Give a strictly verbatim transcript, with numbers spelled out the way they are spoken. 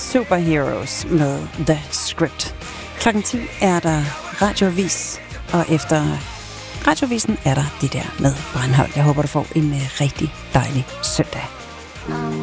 Superheroes med The Script. Klokken ti er der radioavis, og efter radiovisen er der det der med Breinholt. Jeg håber, du får en rigtig dejlig søndag.